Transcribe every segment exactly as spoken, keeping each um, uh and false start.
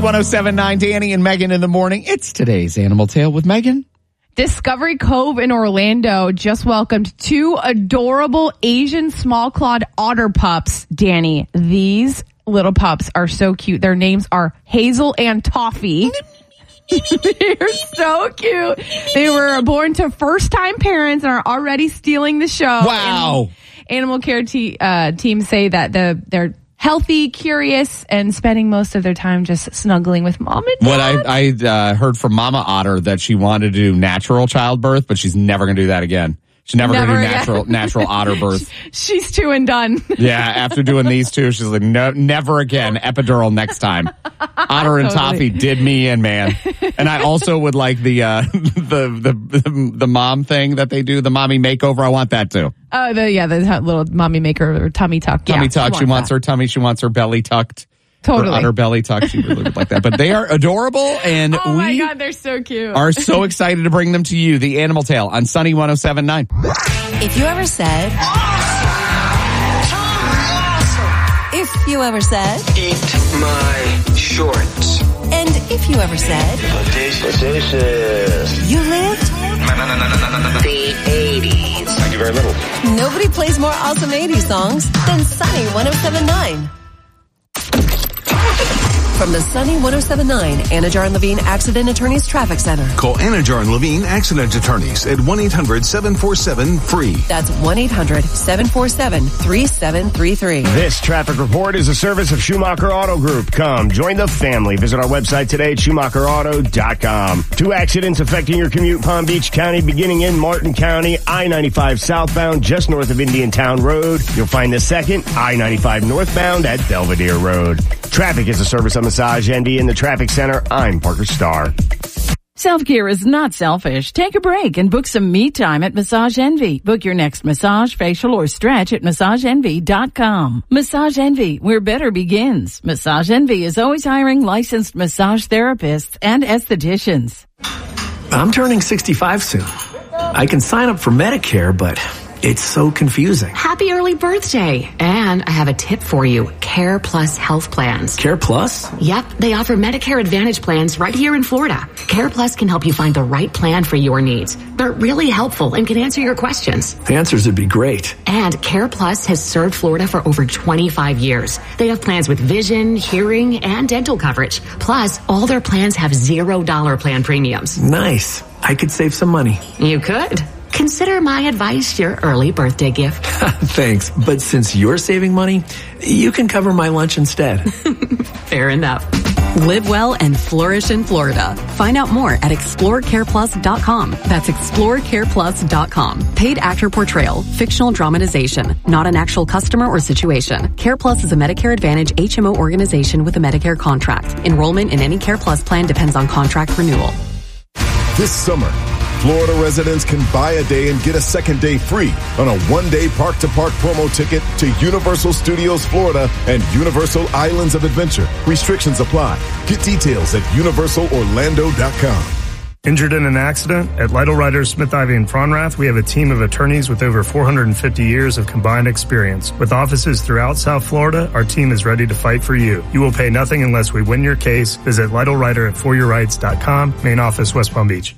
one oh seven point nine, Danny and Megan in the morning. It's today's Animal Tale with Megan. Discovery Cove in Orlando just welcomed two adorable Asian small-clawed otter pups, Danny. These little pups are so cute. Their names are Hazel and Toffee. They're so cute. They were born to first-time parents and are already stealing the show. Wow. And animal care te- uh, teams say that the they're healthy, curious, and spending most of their time just snuggling with mom and dad. What I, I uh, heard from Mama Otter that she wanted to do natural childbirth, but she's never going to do that again. She's never, never going to do natural natural otter birth. She's two and done. Yeah, after doing these two, she's like, no, never again. Epidural next time. Otter and Totally. Toffee did me in, man. And I also would like the uh, the the the mom thing that they do, the mommy makeover. I want that too. Oh, the yeah, the little mommy maker or tummy tuck. Tummy yeah, tuck. She want wants that. her tummy. She wants her belly tucked. Totally. Her utter belly tuck. She really would like that. But they are adorable, and Oh my we God, they're so cute. are so excited to bring them to you. The Animal Tale on Sunny one oh seven point nine. If you ever said, if you ever said, Eat my shorts. and if you ever said, Audacious. you lived, The eighties. Thank you very little. nobody plays more awesome eighties songs than Sunny one oh seven point nine. From the Sunny one oh seven point nine Anajar and Levine Accident Attorneys Traffic Center. Call Anajar and Levine Accident Attorneys at one eight hundred seven four seven free. That's one eight hundred seven four seven three seven three three. This traffic report is a service of Schumacher Auto Group. Come, join the family. Visit our website today at schumacher auto dot com. Two accidents affecting your commute, Palm Beach County, beginning in Martin County. I ninety-five southbound, just north of Indiantown Road. You'll find the second, I ninety-five northbound at Belvedere Road. Traffic is a service of Massage Envy in the Traffic Center. I'm Parker Starr. Self-care is not selfish. Take a break and book some me time at Massage Envy. Book your next massage, facial, or stretch at massage envy dot com. Massage Envy, where better begins. Massage Envy is always hiring licensed massage therapists and estheticians. I'm turning sixty-five soon. I can sign up for Medicare, but it's so confusing. Happy early birthday. And I have a tip for you. Care Plus health plans. Care Plus? Yep, they offer Medicare Advantage plans right here in Florida. Care Plus can help you find the right plan for your needs. They're really helpful and can answer your questions. The answers would be great. And Care Plus has served Florida for over twenty-five years. They have plans with vision, hearing, and dental coverage. Plus, all their plans have zero dollar plan premiums. Nice. I could save some money. You could. Consider my advice your early birthday gift. Thanks, but since you're saving money, you can cover my lunch instead. Fair enough. Live well and flourish in Florida. Find out more at explore care plus dot com. That's explore care plus dot com. Paid actor portrayal, fictional dramatization, not an actual customer or situation. Care Plus is a Medicare Advantage H M O organization with a Medicare contract. Enrollment in any Care Plus plan depends on contract renewal. This summer, Florida residents can buy a day and get a second day free on a one-day park-to-park promo ticket to Universal Studios Florida and Universal Islands of Adventure. Restrictions apply. Get details at universal orlando dot com. Injured in an accident? At Lytle Writers, Smith, Ivy, and Fronrath, we have a team of attorneys with over four hundred fifty years of combined experience. With offices throughout South Florida, our team is ready to fight for you. You will pay nothing unless we win your case. Visit Lytle Writer at for your rights dot com, main office, West Palm Beach.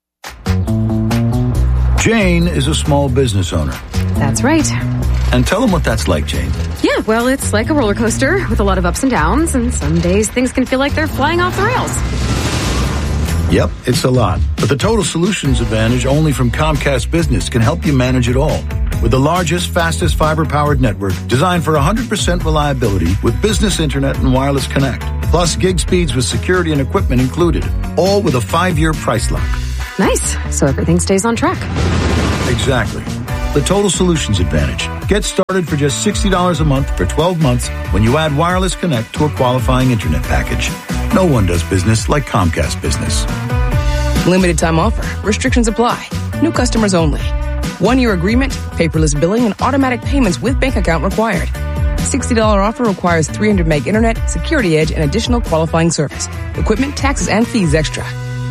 Jane is a small business owner. That's right. And tell them what that's like, Jane. Yeah, well, it's like a roller coaster with a lot of ups and downs, and some days things can feel like they're flying off the rails. Yep, it's a lot. But the Total Solutions Advantage only from Comcast Business can help you manage it all. With the largest, fastest fiber-powered network designed for one hundred percent reliability with business internet and wireless connect. Plus gig speeds with security and equipment included. All with a five-year price lock. Nice. So everything stays on track. Exactly. The Total Solutions Advantage. Get started for just sixty dollars a month for twelve months when you add wireless connect to a qualifying internet package. No one does business like Comcast Business. Limited time offer. Restrictions apply. New customers only. One-year agreement, paperless billing, and automatic payments with bank account required. sixty dollars offer requires three hundred meg internet, security edge, and additional qualifying service. Equipment, taxes, and fees extra.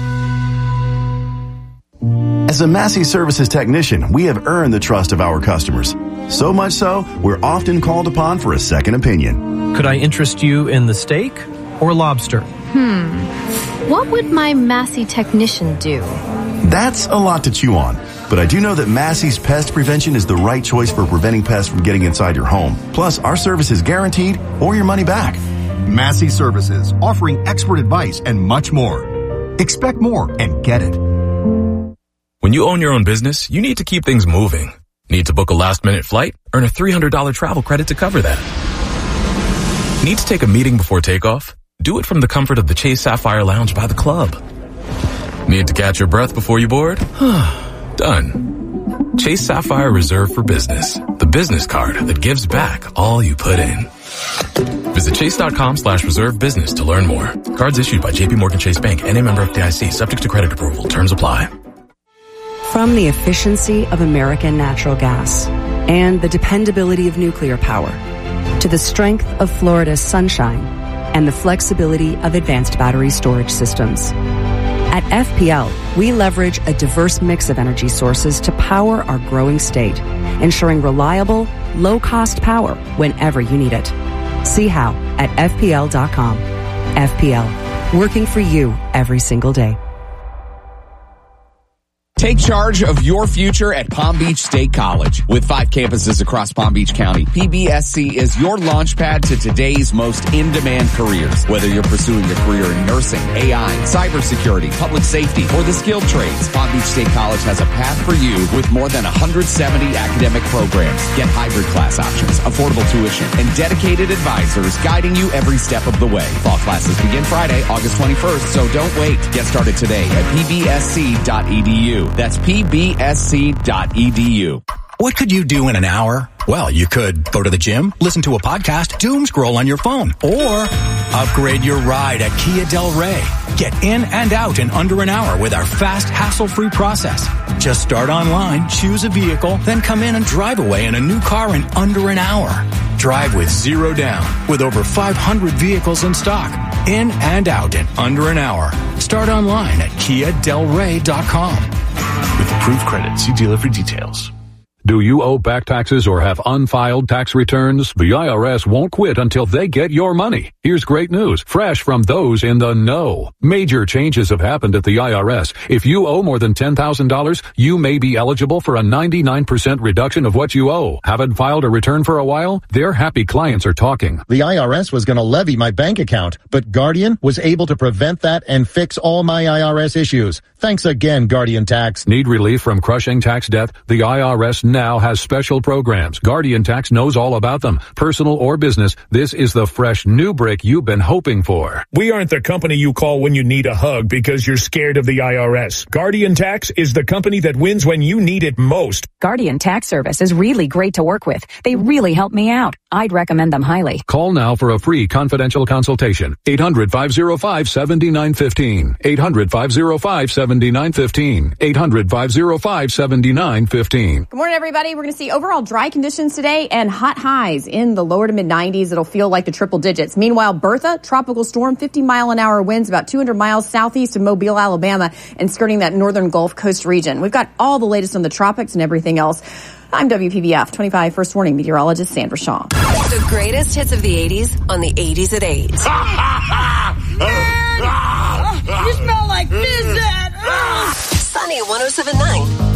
As a Massey Services technician, we have earned the trust of our customers. So much so, we're often called upon for a second opinion. Could I interest you in the steak or lobster? Hmm. What would my Massey technician do? That's a lot to chew on. But I do know that Massey's Pest Prevention is the right choice for preventing pests from getting inside your home. Plus, our service is guaranteed or your money back. Massey Services, offering expert advice and much more. Expect more and get it. When you own your own business, you need to keep things moving. Need to book a last-minute flight? Earn a three hundred dollars travel credit to cover that. Need to take a meeting before takeoff? Do it from the comfort of the Chase Sapphire Lounge by the club. Need to catch your breath before you board? Done. Chase Sapphire Reserve for Business, the business card that gives back all you put in. Visit chase.com slash reserve business to learn more. Cards issued by J P Morgan Chase Bank and a member of F D I C, subject to credit approval. Terms apply. From the efficiency of American natural gas and the dependability of nuclear power to the strength of Florida's sunshine and the flexibility of advanced battery storage systems. At F P L, we leverage a diverse mix of energy sources to power our growing state, ensuring reliable, low-cost power whenever you need it. See how at F P L dot com. F P L, working for you every single day. Take charge of your future at Palm Beach State College. With five campuses across Palm Beach County, P B S C is your launch pad to today's most in-demand careers. Whether you're pursuing a career in nursing, A I, cybersecurity, public safety, or the skilled trades, Palm Beach State College has a path for you with more than one hundred seventy academic programs. Get hybrid class options, affordable tuition, and dedicated advisors guiding you every step of the way. Fall classes begin Friday, August twenty-first, so don't wait. Get started today at P B S C dot E D U. That's P B S C dot E D U. What could you do in an hour? Well, you could go to the gym, listen to a podcast, doom scroll on your phone, or upgrade your ride at Kia Del Rey. Get in and out in under an hour with our fast, hassle-free process. Just start online, choose a vehicle, then come in and drive away in a new car in under an hour. Drive with zero down, with over five hundred vehicles in stock. In and out in under an hour. Start online at Kia Del Rey dot com. With approved credit, see dealer for details. Do you owe back taxes or have unfiled tax returns? The I R S won't quit until they get your money. Here's great news, fresh from those in the know. Major changes have happened at the I R S. If you owe more than ten thousand dollars, you may be eligible for a ninety-nine percent reduction of what you owe. Haven't filed a return for a while? Their happy clients are talking. The I R S was going to levy my bank account, but Guardian was able to prevent that and fix all my I R S issues. Thanks again, Guardian Tax. Need relief from crushing tax debt? The I R S now has special programs. Guardian Tax knows all about them. Personal or business, this is the fresh new brick you've been hoping for. We aren't the company you call when you need a hug because you're scared of the I R S. Guardian Tax is the company that wins when you need it most. Guardian Tax Service is really great to work with. They really help me out. I'd recommend them highly. Call now for a free confidential consultation. eight hundred, five oh five, seven nine one five. eight hundred, five oh five, seven nine one five. eight hundred, five oh five, seven nine one five. Good morning, everybody. We're going to see overall dry conditions today and hot highs in the lower to mid nineties. It'll feel like the triple digits. Meanwhile, Bertha, tropical storm, fifty mile an hour winds, about two hundred miles southeast of Mobile, Alabama, and skirting that northern Gulf Coast region. We've got all the latest on the tropics and everything else. I'm W P B F twenty-five First Warning meteorologist Sandra Shaw. The greatest hits of the eighties on the eighties at eight. You smell like fish. Sunny one oh seven point nine.